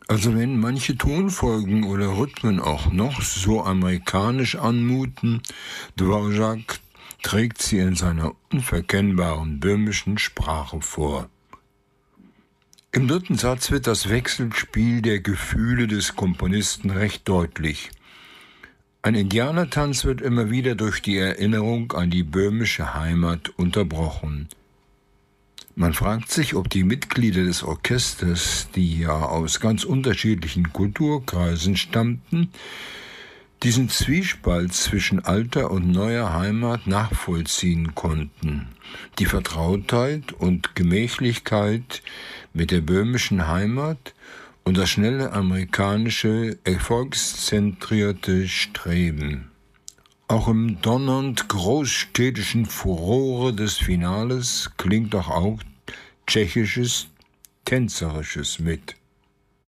Also wenn manche Tonfolgen oder Rhythmen auch noch so amerikanisch anmuten, Dvorak trägt sie in seiner unverkennbaren böhmischen Sprache vor. Im dritten Satz wird das Wechselspiel der Gefühle des Komponisten recht deutlich. Ein Indianertanz wird immer wieder durch die Erinnerung an die böhmische Heimat unterbrochen. Man fragt sich, ob die Mitglieder des Orchesters, die ja aus ganz unterschiedlichen Kulturkreisen stammten, diesen Zwiespalt zwischen alter und neuer Heimat nachvollziehen konnten. Die Vertrautheit und Gemächlichkeit mit der böhmischen Heimat und das schnelle amerikanische, erfolgszentrierte Streben. Auch im donnernd großstädtischen Furore des Finales klingt doch auch tschechisches, tänzerisches mit.